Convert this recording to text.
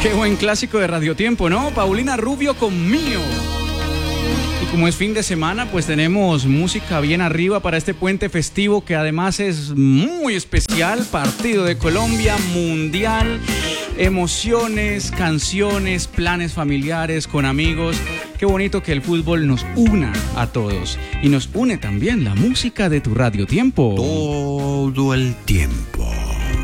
Qué buen clásico de Radio Tiempo, ¿no? Paulina Rubio con Mío. Y como es fin de semana, pues tenemos música bien arriba para este puente festivo que además es muy especial. Partido de Colombia, mundial, emociones, canciones, planes familiares con amigos. Qué bonito que el fútbol nos una a todos. Y nos une también la música de tu Radio Tiempo. Todo el tiempo.